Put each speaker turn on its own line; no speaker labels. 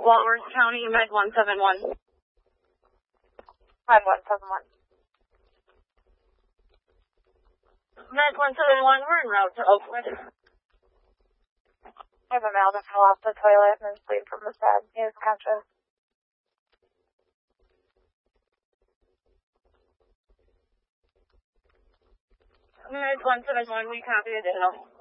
Walworth County, Med 171.
Med 171.
Med 171, we're en route to Oakwood.
I have a male that fell off the toilet and is bleeding from his head. He is conscious.
Med 171, we copy additional.